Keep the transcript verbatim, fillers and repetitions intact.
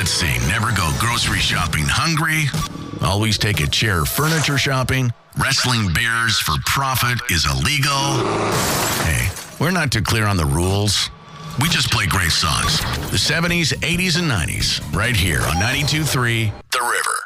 Let's see. Never go grocery shopping hungry. Always take a chair furniture shopping. Wrestling bears for profit is illegal. Hey, we're not too clear on the rules. We just play great songs. The seventies, eighties, and nineties. Right here on ninety-two point three The River.